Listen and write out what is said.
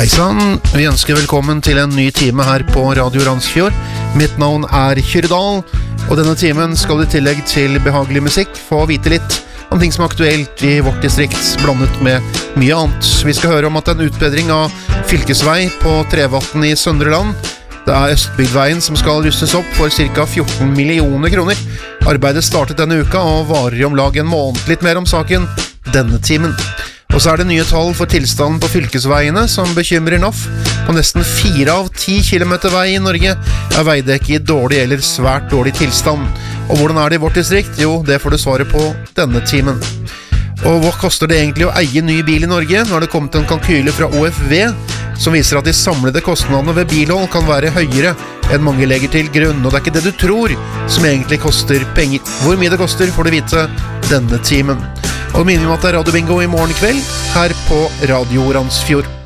Hei sann, vi ønsker velkommen til en ny time her på Radio Randsfjord. Mitt navn Kyrre Dahl, og denne timen skal du i tillegg til behagelig musikk få vite litt om ting som er aktuelt i vårt distrikt, blandet med mye annet. Vi skal høre om at en utbedring av fylkesvei på Trevatn i Søndre Land. Det er Østbygdveien som skal rustes opp for ca. 14 millioner kroner. Arbeidet startet denne uka og varer om lag en måned. Litt mer om saken denne timen. Og så er det nye tall for tilstanden på fylkesveiene som bekymrer NAF. På nesten 4 av 10 kilometer vei i Norge er veidekket i dårlig eller svært dårlig tilstand. Og hvordan er det i vårt distrikt? Jo, det får du svare på denne timen. Og hva koster det egentlig å eie ny bil i Norge? Nå har det kommet en kalkyle fra OFV som viser at de samlede kostnadene ved bilhold kan være høyere enn mange legger til grunn. Og det er ikke det du tror som egentlig koster penger. Hvor mye det koster får du vite denne timen. Og minner om at det er Radio Bingo i morgen kveld her på Radio Randsfjord.